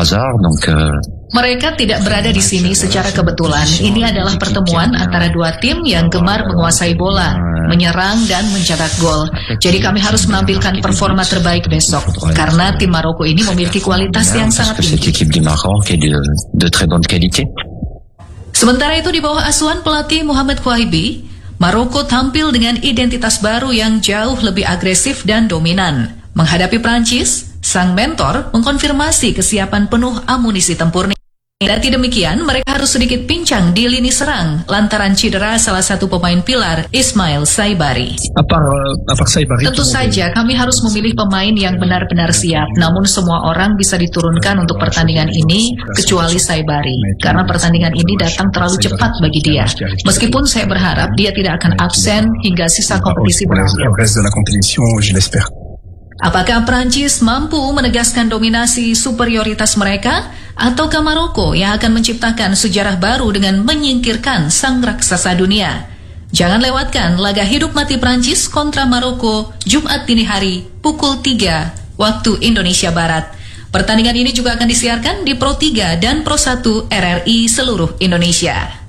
hasard, donc. Mereka tidak berada di sini secara kebetulan. Ini adalah pertemuan antara dua tim yang gemar menguasai bola, menyerang dan mencetak gol. Jadi kami harus menampilkan performa terbaik besok, karena tim Maroko ini memiliki kualitas yang sangat tinggi. Sementara itu di bawah asuhan pelatih Mohamed Kouaibi, Maroko tampil dengan identitas baru yang jauh lebih agresif dan dominan. Menghadapi Prancis, sang mentor mengkonfirmasi kesiapan penuh amunisi tempurnya. Kendati demikian, mereka harus sedikit pincang di lini serang lantaran cedera salah satu pemain pilar, Ismail Saibari. Tentu saja kami harus memilih pemain yang benar-benar siap, namun semua orang bisa diturunkan untuk pertandingan ini kecuali Saibari, karena pertandingan ini datang terlalu cepat bagi dia. Meskipun saya berharap dia tidak akan absen hingga sisa kompetisi berakhir. Apakah Prancis mampu menegaskan dominasi superioritas mereka? Ataukah Maroko yang akan menciptakan sejarah baru dengan menyingkirkan sang raksasa dunia? Jangan lewatkan laga hidup mati Prancis kontra Maroko Jumat dini hari pukul 3 waktu Indonesia Barat. Pertandingan ini juga akan disiarkan di Pro 3 dan Pro 1 RRI seluruh Indonesia.